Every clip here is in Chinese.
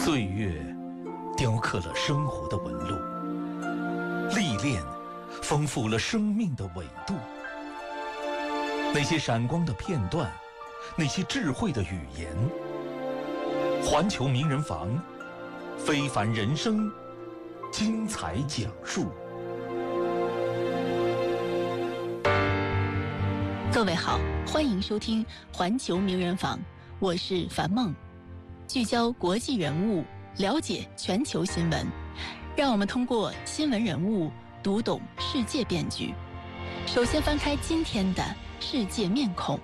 岁月雕刻了生活的纹路，历练丰富了生命的纬度。那些闪光的片段，那些智慧的语言，环球名人房，非凡人生，精彩讲述。 各位好，欢迎收听环球名人坊，我是樊梦。聚焦国际人物，了解全球新闻，让我们通过新闻人物读懂世界变局。首先翻开今天的世界面孔。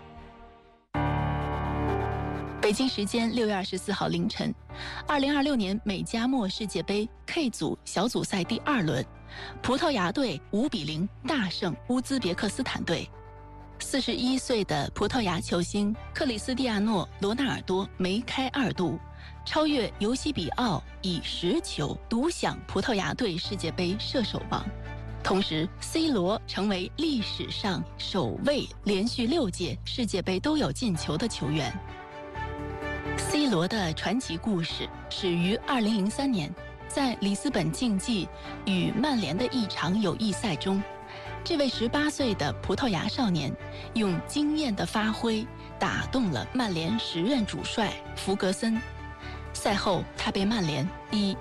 北京时间6月24号凌晨，2026年美加墨世界杯 K 组小组赛第2轮，葡萄牙队5-0大胜乌兹别克斯坦队。41岁的葡萄牙球星克里斯蒂亚诺·罗纳尔多梅开2度，超越尤西比奥，以10球独享葡萄牙队世界杯射手王。同时 C 罗成为历史上首位连续6届世界杯都有进球的球员。C 罗的传奇故事始于2003年，在里斯本竞技与曼联的一场友谊赛中，这位18岁的葡萄牙少年用惊艳的发挥打动了曼联时任主帅弗格森。赛后，他被曼联以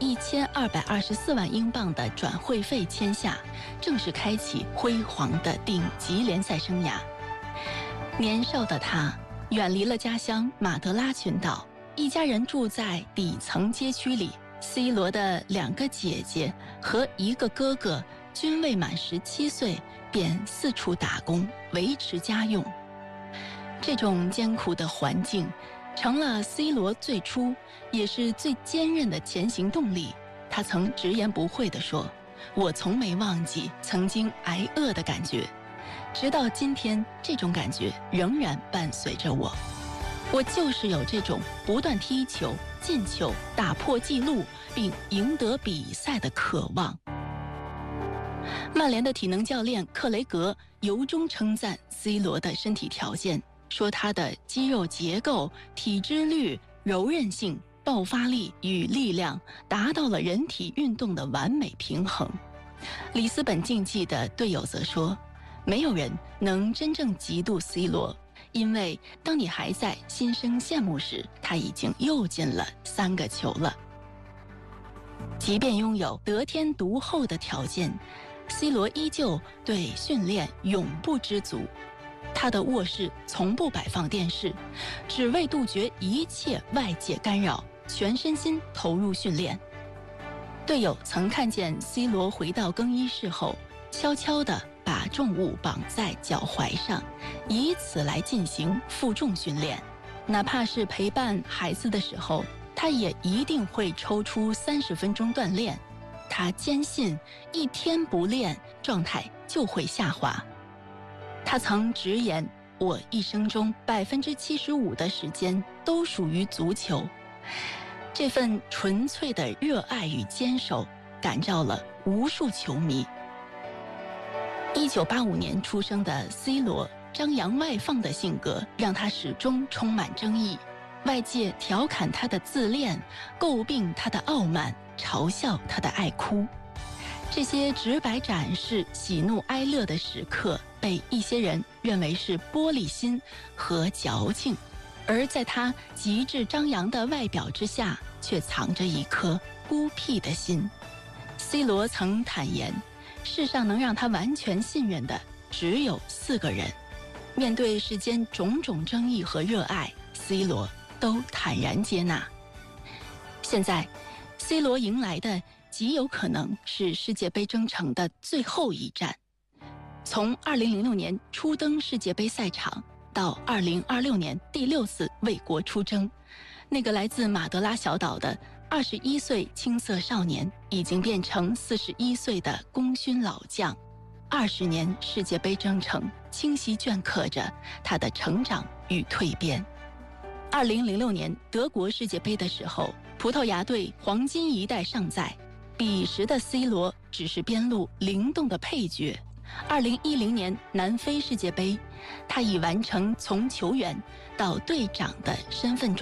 1224万英镑的转会费签下，正式开启辉煌的顶级联赛生涯。年少的他远离了家乡马德拉群岛，一家人住在底层街区里。C 罗的2个姐姐和1个哥哥均未满17岁，便四处打工维持家用。这种艰苦的环境成了 C 罗最初也是最坚韧的前行动力。他曾直言不讳地说：“我从没忘记曾经挨饿的感觉，直到今天，这种感觉仍然伴随着我。我就是有这种不断踢球、进球、打破纪录并赢得比赛的渴望。”曼联的体能教练克雷格由衷称赞 C 罗的身体条件，说他的肌肉结构、体脂率、柔韧性、爆发力与力量达到了人体运动的完美平衡。里斯本竞技的队友则说，没有人能真正嫉妒 C 罗，因为当你还在心生羡慕时，他已经又进了3个球了。即便拥有得天独厚的条件， C 罗依旧对训练永不知足。他的卧室从不摆放电视，只为杜绝一切外界干扰，全身心投入训练。队友曾看见 C 罗回到更衣室后，悄悄地把重物绑在脚踝上，以此来进行负重训练。哪怕是陪伴孩子的时候，他也一定会抽出30分钟锻炼。他坚信一天不练，状态就会下滑。他曾直言，我一生中75%的时间都属于足球。这份纯粹的热爱与坚守感召了无数球迷。1985年出生的 C 罗张扬外放的性格让他始终充满争议，外界调侃他的自恋，诟病他的傲慢，嘲笑他的爱哭。这些直白展示喜怒哀乐的时刻，被一些人认为是玻璃心和矫情，而在他极致张扬的外表之下，却藏着一颗孤僻的心。C 罗曾坦言，世上能让他完全信任的只有4个人。面对世间种种争议和热爱， C 罗都坦然接纳。现在 C 罗迎来的极有可能是世界杯征程的最后一战。从2006年初登世界杯赛场到2026年第6次为国出征，那个来自马德拉小岛的21岁青涩少年已经变成41岁的功勋老将。20年世界杯征程清晰镌刻着他的成长与蜕变。2006年德国世界杯的时候，葡萄牙队黄金一代尚在，彼时的 C 罗只是边路灵动的配角。2010年南非世界杯，他已完成从球员到队长的身份